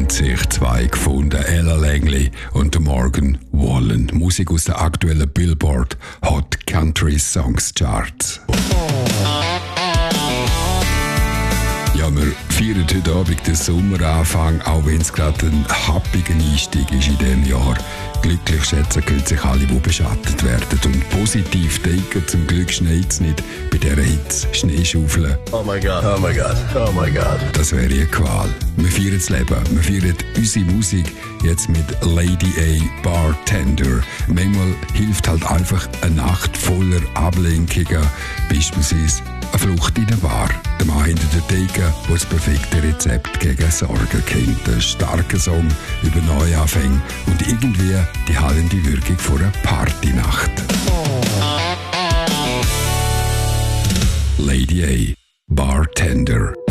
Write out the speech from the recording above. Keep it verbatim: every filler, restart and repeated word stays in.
haben sich zwei gefunden, Ella Langley und Morgan Wallen. Musik aus der aktuellen Billboard Hot Country Songs Charts. Ja, wir feiern heute Abend den Sommeranfang, auch wenn es gerade ein happiger Einstieg ist in diesem Jahr. Glücklich schätzen können sich alle, die beschattet werden. Und positiv denken, zum Glück schneit es nicht bei dieser Hitze. Schneeschaufeln. Oh my God, oh my God, oh my God. Das wäre eine Qual. Wir feiern das Leben. Wir feiern unsere Musik jetzt mit Lady A. Bartender. Manchmal hilft halt einfach eine Nacht voller Ablenkungen, beispielsweise eine Flucht in eine Bar. Der Mann hinter der Theke, der das perfekte Rezept gegen Sorgen kennt. Ein starker Song über Neuanfänge und irgendwie die hallende Wirkung von einer Partynacht. Lady A. Bartender.